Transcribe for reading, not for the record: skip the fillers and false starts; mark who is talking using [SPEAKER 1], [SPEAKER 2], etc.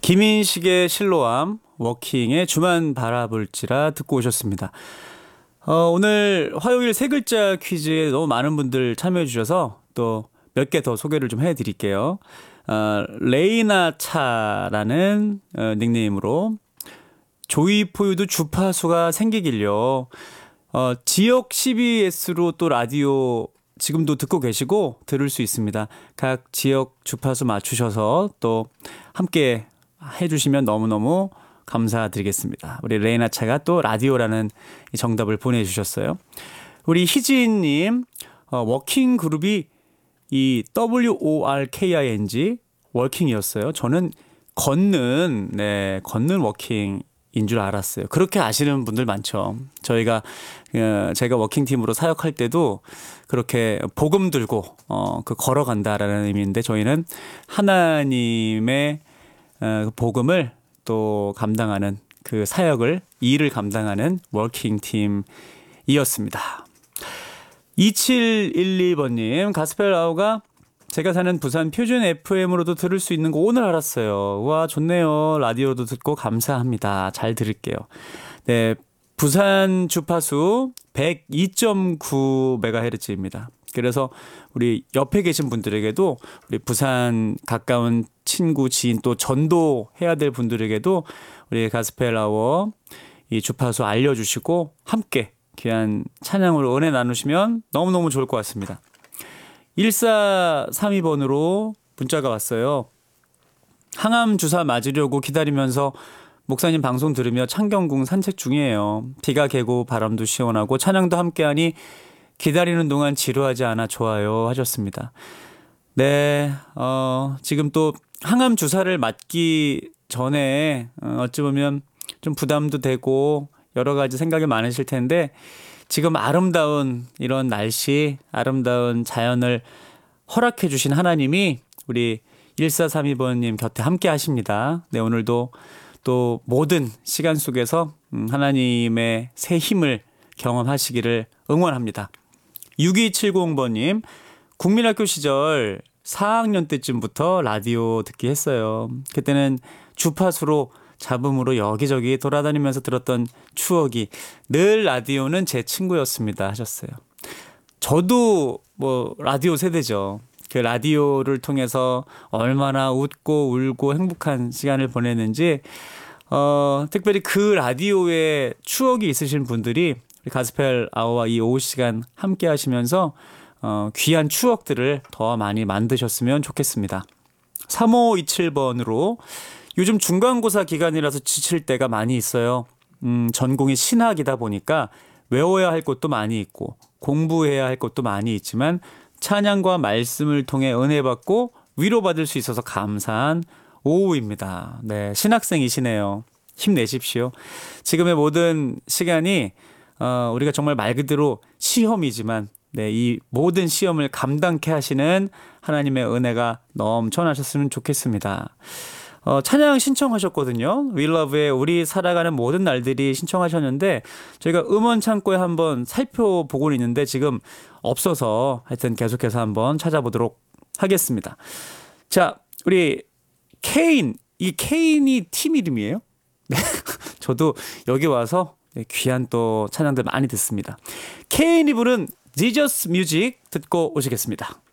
[SPEAKER 1] 김인식의 실로암, 워킹의 주만 바라볼지라 듣고 오셨습니다. 오늘 화요일 세 글자 퀴즈에 너무 많은 분들 참여해 주셔서 또 몇 개 더 소개를 좀 해드릴게요. 레이나 차라는 닉네임으로 조이포유도 주파수가 생기길요. 지역 CBS로 또 라디오 지금도 듣고 계시고 들을 수 있습니다. 각 지역 주파수 맞추셔서 또 함께 해주시면 너무너무 감사드리겠습니다. 우리 레이나 차가 또 라디오라는 정답을 보내주셨어요. 우리 희진님, 워킹 그룹이 이 WORKING 워킹이었어요. 저는 걷는 워킹인 줄 알았어요. 그렇게 아시는 분들 많죠. 제가 워킹팀으로 사역할 때도 그렇게 복음 들고 걸어간다라는 의미인데 저희는 하나님의 복음을 또 감당하는 그 사역을 일을 감당하는 워킹팀이었습니다. 2712번님, 가스펠 아우가 제가 사는 부산 표준 FM으로도 들을 수 있는 거 오늘 알았어요. 와, 좋네요. 라디오도 듣고 감사합니다. 잘 들을게요. 네, 부산 주파수 102.9MHz입니다. 그래서 우리 옆에 계신 분들에게도 우리 부산 가까운 친구, 지인 또 전도해야 될 분들에게도 우리 가스펠 아워 이 주파수 알려주시고 함께 귀한 찬양으로 은혜 나누시면 너무너무 좋을 것 같습니다. 1432번으로 문자가 왔어요. 항암 주사 맞으려고 기다리면서 목사님 방송 들으며 창경궁 산책 중이에요. 비가 개고 바람도 시원하고 찬양도 함께하니 기다리는 동안 지루하지 않아 좋아요 하셨습니다. 네, 지금 또 항암 주사를 맞기 전에 어찌 보면 좀 부담도 되고 여러 가지 생각이 많으실 텐데 지금 아름다운 이런 날씨, 아름다운 자연을 허락해 주신 하나님이 우리 1432번님 곁에 함께 하십니다. 네, 오늘도 또 모든 시간 속에서 하나님의 새 힘을 경험하시기를 응원합니다. 6270번님, 국민학교 시절 4학년 때쯤부터 라디오 듣기 했어요. 그때는 주파수로 잡음으로 여기저기 돌아다니면서 들었던 추억이 늘 라디오는 제 친구였습니다 하셨어요. 저도 라디오 세대죠. 그 라디오를 통해서 얼마나 웃고 울고 행복한 시간을 보냈는지 특별히 그 라디오에 추억이 있으신 분들이 가스펠 아워와 이 오후 시간 함께 하시면서 귀한 추억들을 더 많이 만드셨으면 좋겠습니다. 3527번으로 요즘 중간고사 기간이라서 지칠 때가 많이 있어요. 전공이 신학이다 보니까 외워야 할 것도 많이 있고 공부해야 할 것도 많이 있지만 찬양과 말씀을 통해 은혜 받고 위로받을 수 있어서 감사한 오후입니다. 네, 신학생이시네요. 힘내십시오. 지금의 모든 시간이 우리가 정말 말 그대로 시험이지만 이 모든 시험을 감당케 하시는 하나님의 은혜가 넘쳐나셨으면 좋겠습니다. 찬양 신청하셨거든요. 윌러브의 우리 살아가는 모든 날들이 신청하셨는데 저희가 음원 창고에 한번 살펴보고 있는데 지금 없어서 하여튼 계속해서 한번 찾아보도록 하겠습니다. 자, 우리 케인, 이 케인이 팀 이름이에요? 네, 저도 여기 와서 귀한 또 찬양들 많이 듣습니다. 케인이 부른 Jesus 뮤직 듣고 오시겠습니다.